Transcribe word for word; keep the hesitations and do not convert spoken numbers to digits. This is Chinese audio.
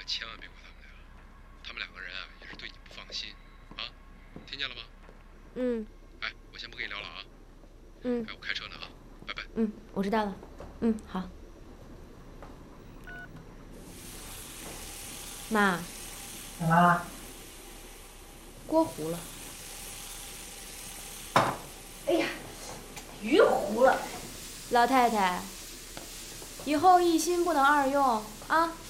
千万别怪他们俩，他们两个人啊也是对你不放心啊，听见了吗？ 嗯。 哎，我先不跟你聊了啊。 嗯。 哎，我开车呢啊，拜拜。 嗯，我知道了。嗯，好。妈。 怎么了？ 锅糊了。 哎呀，鱼糊了。 老太太，以后一心不能二用啊。